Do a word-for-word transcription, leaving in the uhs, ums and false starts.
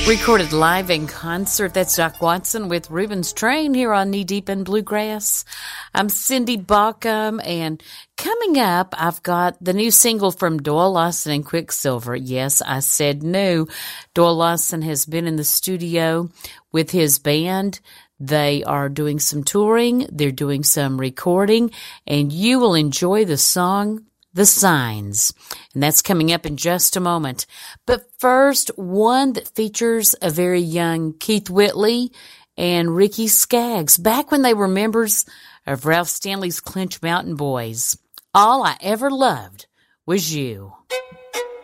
Recorded live in concert. That's Doc Watson with Reuben's Train here on Knee Deep in Bluegrass. I'm Cindy Baucom, and coming up, I've got the new single from Doyle Lawson and Quicksilver. Yes, I said new. Doyle Lawson has been in the studio with his band. They are doing some touring. They're doing some recording, and you will enjoy the song The Signs. And that's coming up in just a moment. But first, one that features a very young Keith Whitley and Ricky Skaggs, back when they were members of Ralph Stanley's Clinch Mountain Boys. All I Ever Loved Was You.